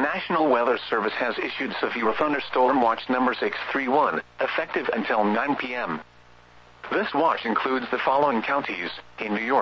National Weather Service has issued severe thunderstorm watch number 631, effective until 9 p.m. This watch includes the following counties in New York.